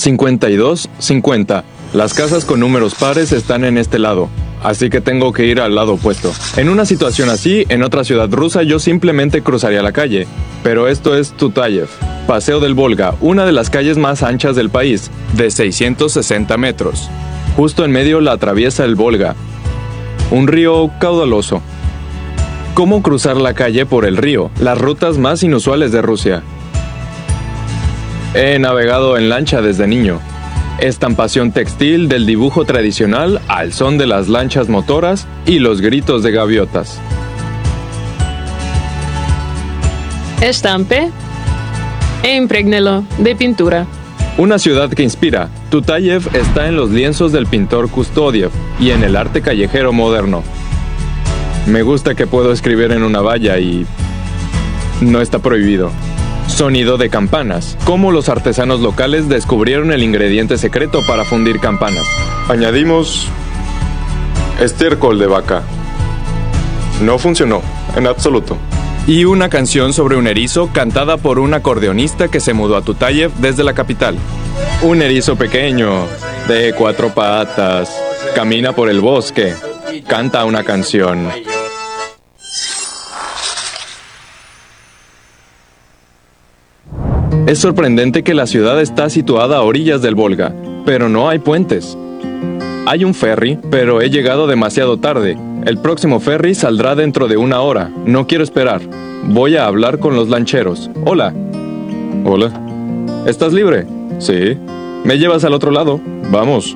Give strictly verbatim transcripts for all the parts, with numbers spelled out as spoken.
cincuenta y dos, cincuenta. Las casas con números pares están en este lado, así que tengo que ir al lado opuesto. En una situación así, en otra ciudad rusa, yo simplemente cruzaría la calle. Pero esto es Tutayev, Paseo del Volga, una de las calles más anchas del país, de seiscientos sesenta metros. Justo en medio la atraviesa el Volga, un río caudaloso. ¿Cómo cruzar la calle por el río? Las rutas más inusuales de Rusia. He navegado en lancha desde niño. Estampación textil del dibujo tradicional al son de las lanchas motoras y los gritos de gaviotas. Estampe e imprégnelo de pintura. Una ciudad que inspira. Tutayev está en los lienzos del pintor Kustodiev y en el arte callejero moderno. Me gusta que puedo escribir en una valla y no está prohibido. Sonido de campanas. Cómo los artesanos locales descubrieron el ingrediente secreto para fundir campanas. Añadimos estiércol de vaca. No funcionó, en absoluto. Y una canción sobre un erizo cantada por un acordeonista que se mudó a Tutayev desde la capital. Un erizo pequeño, de cuatro patas, camina por el bosque, canta una canción. Es sorprendente que la ciudad está situada a orillas del Volga, pero no hay puentes. Hay un ferry, pero he llegado demasiado tarde. El próximo ferry saldrá dentro de una hora. No quiero esperar. Voy a hablar con los lancheros. Hola. Hola. ¿Estás libre? Sí. ¿Me llevas al otro lado? Vamos.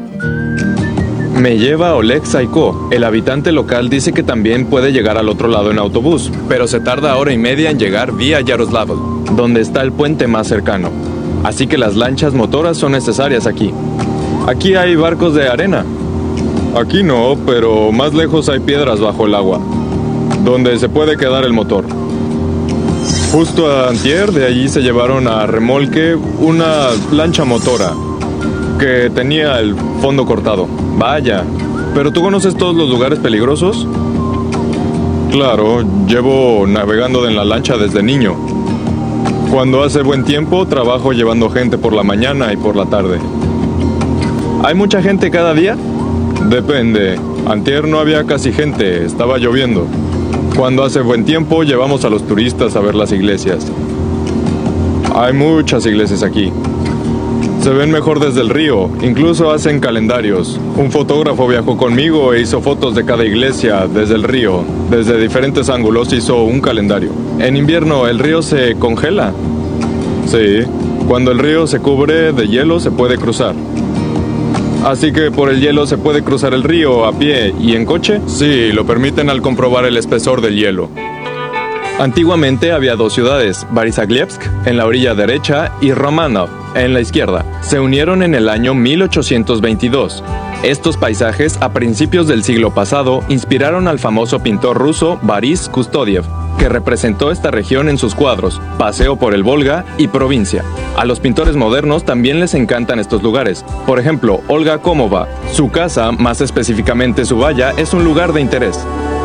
Me lleva Oleg Saiko. El habitante local dice que también puede llegar al otro lado en autobús, pero se tarda hora y media en llegar vía Yaroslavl, donde está el puente más cercano. Así que las lanchas motoras son necesarias aquí. Aquí hay barcos de arena. Aquí no, pero más lejos hay piedras bajo el agua, donde se puede quedar el motor. Justo a antier, de allí se llevaron a remolque una lancha motora que tenía el fondo cortado. Vaya, ¿pero tú conoces todos los lugares peligrosos? Claro, llevo navegando en la lancha desde niño. Cuando hace buen tiempo, trabajo llevando gente por la mañana y por la tarde. ¿Hay mucha gente cada día? Depende. Antier no había casi gente, estaba lloviendo. Cuando hace buen tiempo, llevamos a los turistas a ver las iglesias. Hay muchas iglesias aquí. Se ven mejor desde el río, incluso hacen calendarios. Un fotógrafo viajó conmigo e hizo fotos de cada iglesia desde el río. Desde diferentes ángulos hizo un calendario. En invierno, ¿el río se congela? Sí. Cuando el río se cubre de hielo, se puede cruzar. Así que por el hielo se puede cruzar el río a pie y en coche. Sí, lo permiten al comprobar el espesor del hielo. Antiguamente había dos ciudades, Borisglebsk en la orilla derecha y Romanov en la izquierda. Se unieron en el año mil ochocientos veintidós. Estos paisajes, a principios del siglo pasado, inspiraron al famoso pintor ruso Boris Kustodiev, que representó esta región en sus cuadros, Paseo por el Volga y Provincia. A los pintores modernos también les encantan estos lugares. Por ejemplo, Olga Komova. Su casa, más específicamente su valla, es un lugar de interés.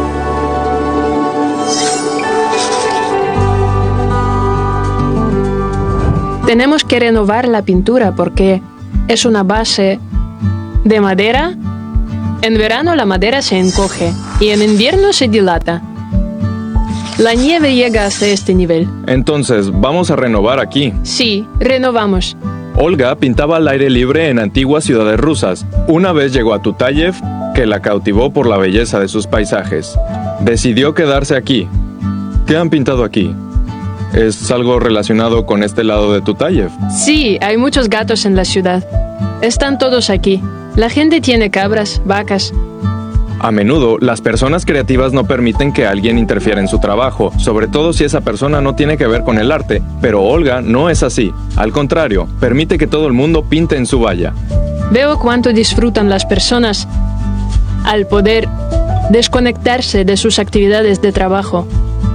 Tenemos que renovar la pintura porque es una base de madera. En verano la madera se encoge y en invierno se dilata. La nieve llega hasta este nivel. Entonces, ¿vamos a renovar aquí? Sí, renovamos. Olga pintaba al aire libre en antiguas ciudades rusas. Una vez llegó a Tutayev, que la cautivó por la belleza de sus paisajes. Decidió quedarse aquí. ¿Qué han pintado aquí? ¿Es algo relacionado con este lado de Tutayev? Sí, hay muchos gatos en la ciudad. Están todos aquí. La gente tiene cabras, vacas. A menudo, las personas creativas no permiten que alguien interfiera en su trabajo, sobre todo si esa persona no tiene que ver con el arte. Pero Olga no es así. Al contrario, permite que todo el mundo pinte en su valla. Veo cuánto disfrutan las personas al poder desconectarse de sus actividades de trabajo.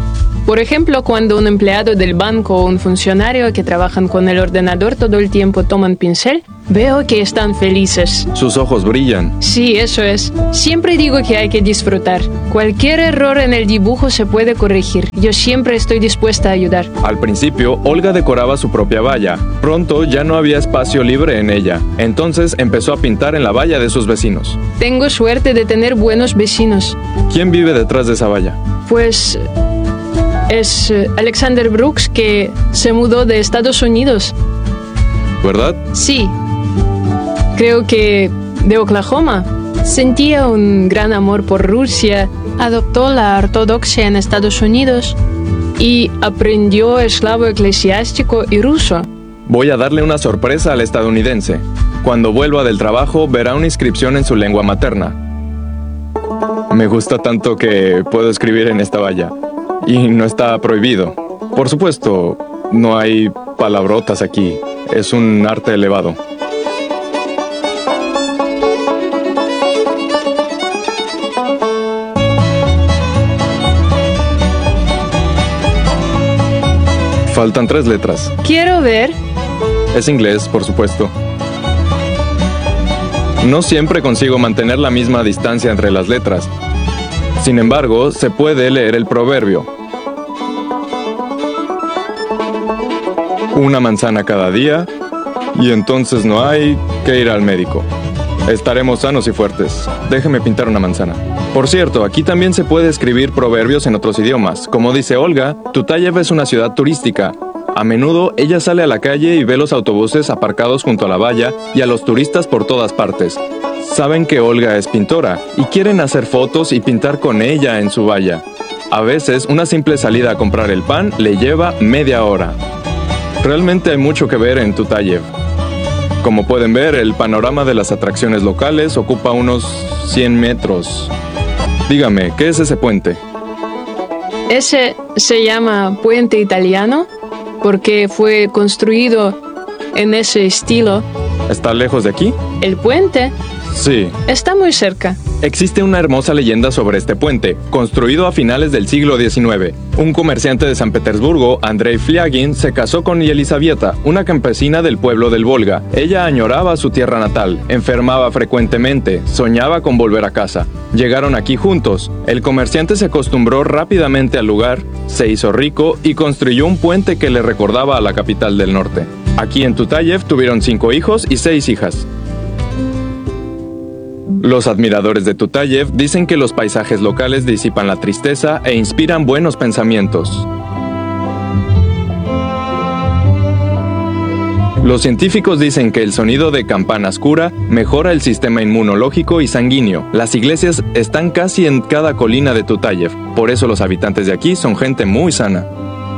Por ejemplo, cuando un empleado del banco o un funcionario que trabajan con el ordenador todo el tiempo toman pincel, veo que están felices. Sus ojos brillan. Sí, eso es. Siempre digo que hay que disfrutar. Cualquier error en el dibujo se puede corregir. Yo siempre estoy dispuesta a ayudar. Al principio, Olga decoraba su propia valla. Pronto ya no había espacio libre en ella. Entonces empezó a pintar en la valla de sus vecinos. Tengo suerte de tener buenos vecinos. ¿Quién vive detrás de esa valla? Pues es eh, Alexander Brooks, que se mudó de Estados Unidos. ¿Verdad? Sí. Creo que de Oklahoma. Sentía un gran amor por Rusia, adoptó la ortodoxia en Estados Unidos y aprendió eslavo eclesiástico y ruso. Voy a darle una sorpresa al estadounidense. Cuando vuelva del trabajo, verá una inscripción en su lengua materna. Me gusta tanto que puedo escribir en esta valla. Y no está prohibido. Por supuesto, no hay palabrotas aquí. Es un arte elevado. Faltan tres letras. Quiero ver. Es inglés, por supuesto. No siempre consigo mantener la misma distancia entre las letras. Sin embargo, se puede leer el proverbio. Una manzana cada día, y entonces no hay que ir al médico. Estaremos sanos y fuertes. Déjeme pintar una manzana. Por cierto, aquí también se puede escribir proverbios en otros idiomas. Como dice Olga, Tutayev es una ciudad turística. A menudo ella sale a la calle y ve los autobuses aparcados junto a la valla y a los turistas por todas partes. Saben que Olga es pintora y quieren hacer fotos y pintar con ella en su valla. A veces, una simple salida a comprar el pan le lleva media hora. Realmente hay mucho que ver en Tutayev. Como pueden ver, el panorama de las atracciones locales ocupa unos cien metros. Dígame, ¿qué es ese puente? Ese se llama Puente Italiano porque fue construido en ese estilo. ¿Está lejos de aquí? El puente Sí. está muy cerca. Existe una hermosa leyenda sobre este puente, construido a finales del siglo diecinueve. Un comerciante de San Petersburgo, Andrei Fliagin, se casó con Yelizaveta, una campesina del pueblo del Volga. Ella añoraba su tierra natal, enfermaba frecuentemente, soñaba con volver a casa. Llegaron aquí juntos. El comerciante se acostumbró rápidamente al lugar, se hizo rico y construyó un puente que le recordaba a la capital del norte. Aquí en Tutayev tuvieron cinco hijos y seis hijas. Los admiradores de Tutayev dicen que los paisajes locales disipan la tristeza e inspiran buenos pensamientos. Los científicos dicen que el sonido de campanas cura mejora el sistema inmunológico y sanguíneo. Las iglesias están casi en cada colina de Tutayev, por eso los habitantes de aquí son gente muy sana.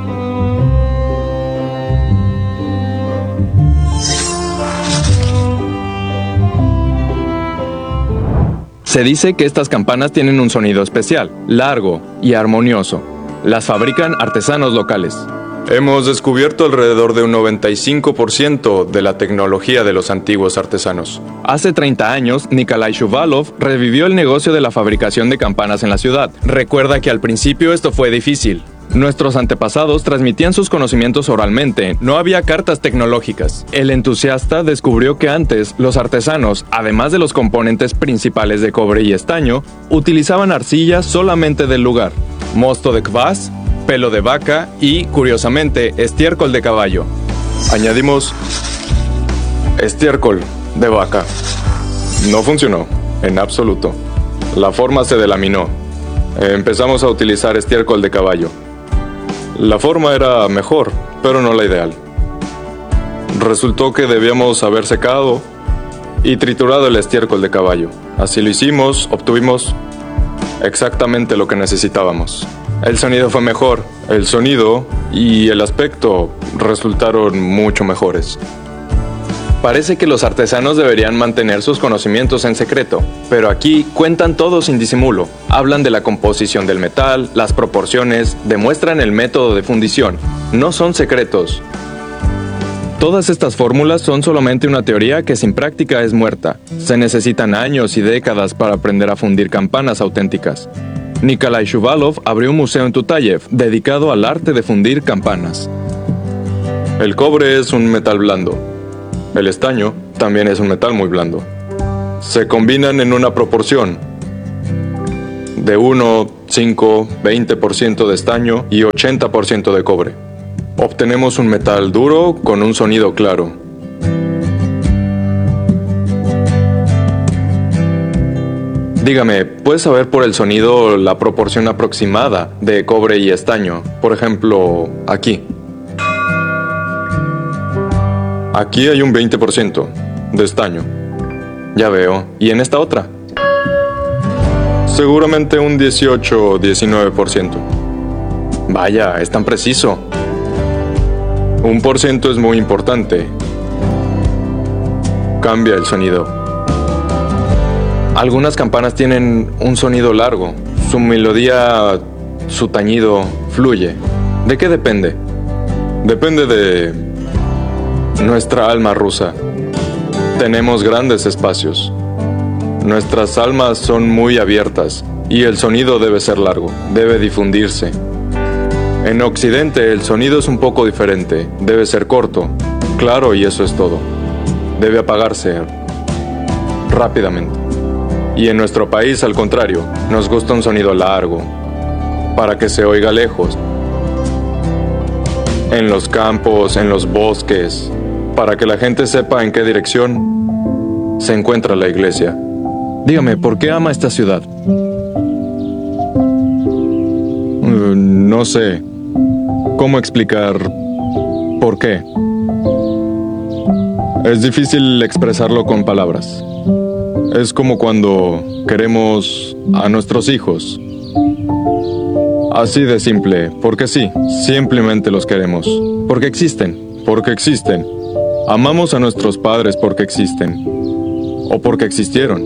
Se dice que estas campanas tienen un sonido especial, largo y armonioso. Las fabrican artesanos locales. Hemos descubierto alrededor de un noventa y cinco por ciento de la tecnología de los antiguos artesanos. Hace treinta años, Nikolai Shuvalov revivió el negocio de la fabricación de campanas en la ciudad. Recuerda que al principio esto fue difícil. Nuestros antepasados transmitían sus conocimientos oralmente, no había cartas tecnológicas. El entusiasta descubrió que antes los artesanos, además de los componentes principales de cobre y estaño, utilizaban arcilla solamente del lugar, mosto de kvas, pelo de vaca y, curiosamente, estiércol de caballo. Añadimos estiércol de vaca. No funcionó, en absoluto. La forma se delaminó. Empezamos a utilizar estiércol de caballo. La forma era mejor, pero no la ideal. Resultó que debíamos haber secado y triturado el estiércol de caballo. Así lo hicimos, obtuvimos exactamente lo que necesitábamos. El sonido fue mejor, el sonido y el aspecto resultaron mucho mejores. Parece que los artesanos deberían mantener sus conocimientos en secreto, pero aquí cuentan todo sin disimulo. Hablan de la composición del metal, las proporciones, demuestran el método de fundición. No son secretos. Todas estas fórmulas son solamente una teoría que sin práctica es muerta. Se necesitan años y décadas para aprender a fundir campanas auténticas. Nikolai Shuvalov abrió un museo en Tutayev dedicado al arte de fundir campanas. El cobre es un metal blando. El estaño también es un metal muy blando. Se combinan en una proporción de uno, cinco, veinte por ciento de estaño y ochenta por ciento de cobre. Obtenemos un metal duro con un sonido claro. Dígame, ¿puedes saber por el sonido la proporción aproximada de cobre y estaño? Por ejemplo, aquí. Aquí hay un veinte por ciento de estaño. Ya veo. ¿Y en esta otra? Seguramente un dieciocho o diecinueve por ciento. Vaya, es tan preciso. Un por ciento es muy importante. Cambia el sonido. Algunas campanas tienen un sonido largo. Su melodía, su tañido, fluye. ¿De qué depende? Depende de nuestra alma rusa. Tenemos grandes espacios. Nuestras almas son muy abiertas y el sonido debe ser largo, debe difundirse. En Occidente el sonido es un poco diferente, debe ser corto, claro, y eso es todo. Debe apagarse rápidamente. Y en nuestro país, al contrario, nos gusta un sonido largo, para que se oiga lejos. En los campos, en los bosques, para que la gente sepa en qué dirección se encuentra la iglesia. Dígame, ¿por qué ama esta ciudad? Uh, no sé. ¿Cómo explicar por qué? Es difícil expresarlo con palabras. Es como cuando queremos a nuestros hijos. Así de simple, porque sí, simplemente los queremos. Porque existen, porque existen. Amamos a nuestros padres porque existen. O porque existieron.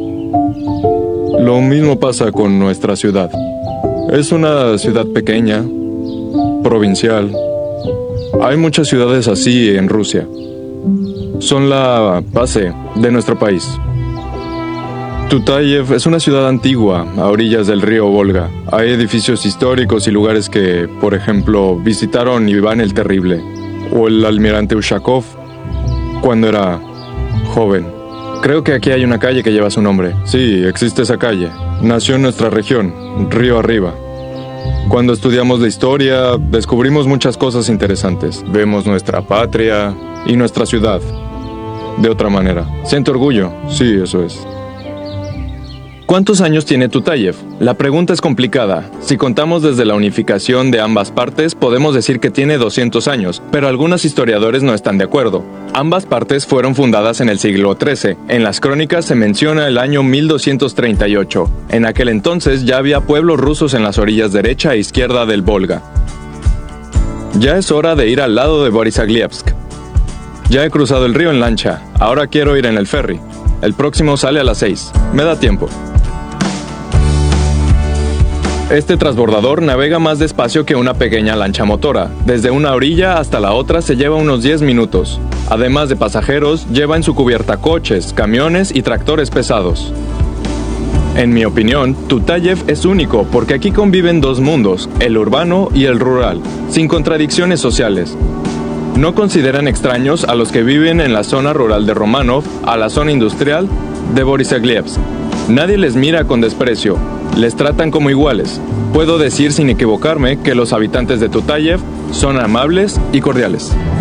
Lo mismo pasa con nuestra ciudad. Es una ciudad pequeña, provincial. Hay muchas ciudades así en Rusia. Son la base de nuestro país. Tutayev es una ciudad antigua, a orillas del río Volga. Hay edificios históricos y lugares que, por ejemplo, visitaron Iván el Terrible o el almirante Ushakov cuando era joven. Creo que aquí hay una calle que lleva su nombre. Sí, existe esa calle. Nació en nuestra región, río arriba. Cuando estudiamos la historia, descubrimos muchas cosas interesantes. Vemos nuestra patria y nuestra ciudad de otra manera. Siento orgullo, sí, eso es. ¿Cuántos años tiene Tutayev? La pregunta es complicada. Si contamos desde la unificación de ambas partes, podemos decir que tiene doscientos años, pero algunos historiadores no están de acuerdo. Ambas partes fueron fundadas en el siglo trece. En las crónicas se menciona el año mil doscientos treinta y ocho. En aquel entonces ya había pueblos rusos en las orillas derecha e izquierda del Volga. Ya es hora de ir al lado de Borisaglebsk. Ya he cruzado el río en lancha. Ahora quiero ir en el ferry. El próximo sale a las seis. Me da tiempo. Este transbordador navega más despacio que una pequeña lancha motora. Desde una orilla hasta la otra se lleva unos diez minutos. Además de pasajeros, lleva en su cubierta coches, camiones y tractores pesados. En mi opinión, Tutayev es único porque aquí conviven dos mundos, el urbano y el rural, sin contradicciones sociales. No consideran extraños a los que viven en la zona rural de Romanov, a la zona industrial de Borisaglebsk. Nadie les mira con desprecio. Les tratan como iguales. Puedo decir sin equivocarme que los habitantes de Tutayev son amables y cordiales.